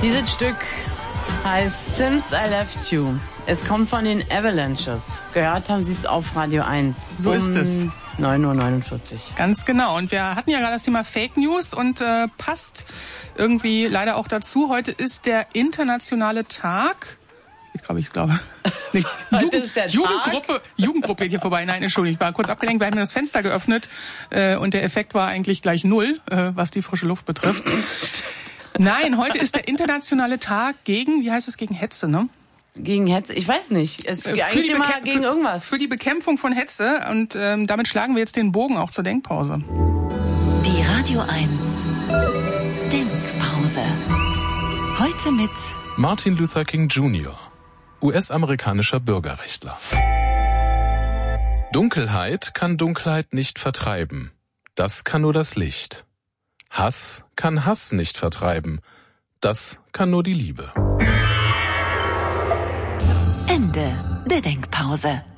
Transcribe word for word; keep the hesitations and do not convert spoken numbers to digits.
Dieses Stück heißt Since I Left You. Es kommt von den Avalanches. Gehört haben Sie es auf Radio eins. So um ist es. neun Uhr neunundvierzig. Ganz genau. Und wir hatten ja gerade das Thema Fake News und äh, passt irgendwie leider auch dazu. Heute ist der internationale Tag. Ich glaube, ich glaube. Nee, Jugend, ist der Jugendgruppe, Jugendgruppe geht hier vorbei. Nein, Entschuldigung, ich war kurz abgelenkt. Wir haben das Fenster geöffnet äh, und der Effekt war eigentlich gleich null, äh, was die frische Luft betrifft. Nein, heute ist der internationale Tag gegen, wie heißt es, gegen Hetze, ne? Gegen Hetze? Ich weiß nicht. Es Für geht eigentlich die immer Bekämp- gegen für, irgendwas. Für die Bekämpfung von Hetze. Und ähm, damit schlagen wir jetzt den Bogen auch zur Denkpause. Die Radio eins Denkpause. Heute mit Martin Luther King Junior, U S-amerikanischer Bürgerrechtler. Dunkelheit kann Dunkelheit nicht vertreiben. Das kann nur das Licht. Hass kann Hass nicht vertreiben. Das kann nur die Liebe. Ende der Denkpause.